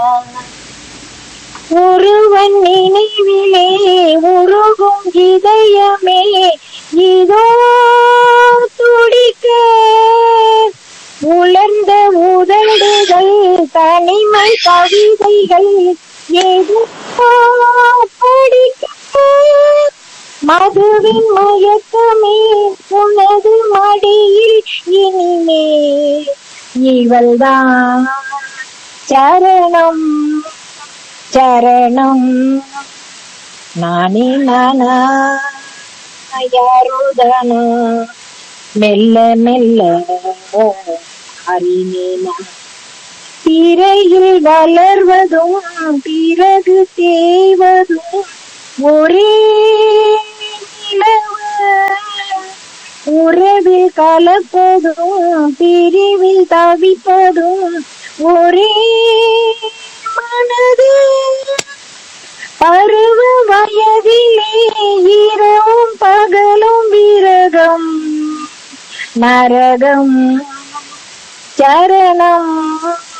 ஒருவன் நினைவிலே உருகும் இதயமே இதோ துடிக்க, உலர்ந்த உதடுகள் தனிமை கவிதைகள் ஏதோ படிக்க, மதுவின் மயக்கமே உனது மடியில் இனிமே இவள்தான் சரணம் சரணம். நானே நானா யாருதானா மெல்ல மெல்ல அறினேனா, திரையில் வளர்வதும் பிறகு தேய்வதும் ஒரே நிலவு, உறவில் கலப்பதும் பிரிவில் தவிப்பதும் ஒரே மனது. பருவ வயதிலே இரவும் பகலும் விரகம் நரகம் சரணம்